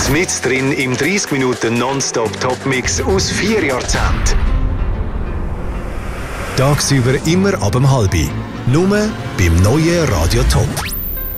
Mit drin im 30 Minuten Nonstop-Top-Mix aus 4 Jahrzehnten. Tagsüber immer ab 7:30. Nur beim neuen Radio Top.